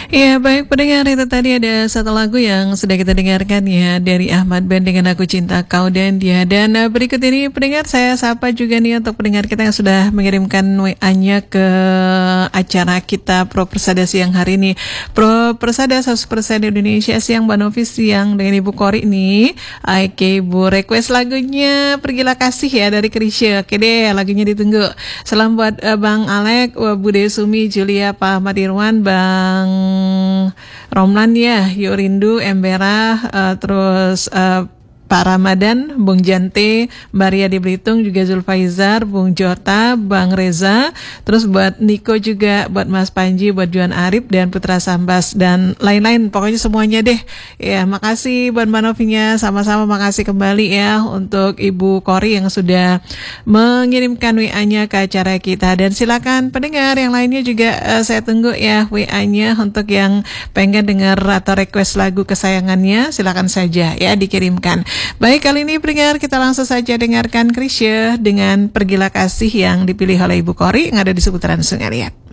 Ya, baik pendengar, itu tadi ada satu lagu yang sudah kita dengarkan ya dari Ahmad Band dengan Aku Cinta Kau dan Dia. Dan berikut ini pendengar, saya sapa juga nih untuk pendengar kita yang sudah mengirimkan WA-nya ke acara kita Pro Persada siang hari ini. Pro Persada 100% Indonesia siang, Mbak Novi siang dengan Ibu Kori nih. Oke Bu, request lagunya Pergilah Kasih ya dari Krisya. Oke deh, lagunya ditunggu. Salam buat Bang Alek, Bu Desumi, Julia, Pak Ahmad Irwan, Bang Romlan ya, Yuk Rindu, Embera, terus Pak Ramadan, Bung Jante, Maria di Belitung, juga Zulfaizar, Bung Jota, Bang Reza, terus buat Niko juga, buat Mas Panji, buat Juan Arif, dan Putra Sambas, dan lain-lain, pokoknya semuanya deh. Ya, makasih buat Mbak Novinya, sama-sama makasih kembali ya untuk Ibu Kori yang sudah mengirimkan WA-nya ke acara kita. Dan silakan pendengar yang lainnya juga saya tunggu ya WA-nya untuk yang pengen dengar atau request lagu kesayangannya, silakan saja ya dikirimkan. Baik, kali ini pendengar kita langsung saja dengarkan Krisya dengan Pergilah Kasih yang dipilih oleh Ibu Kori yang ada di seputaran Sungai Liat.